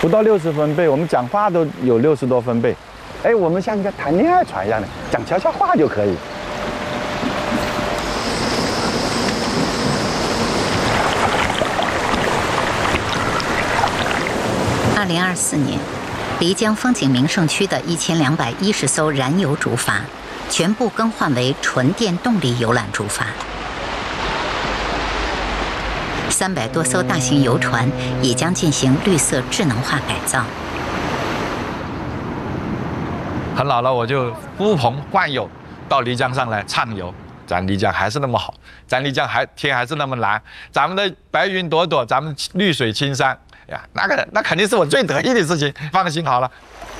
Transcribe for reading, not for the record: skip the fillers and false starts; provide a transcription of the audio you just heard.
不到60分贝，我们讲话都有60多分贝。哎，我们像一个谈恋爱船一样的，讲悄悄话就可以。 2024年，漓江风景名胜区的1210艘燃油竹筏，全部更换为纯电动力游览竹筏。300多艘大型游船也将进行绿色智能化改造。 很老了，我就呼朋唤友到漓江上来畅游。咱漓江还是那么好，咱漓江天还是那么蓝，咱们的白云朵朵，咱们绿水青山呀，那肯定是我最得意的事情。放心好了。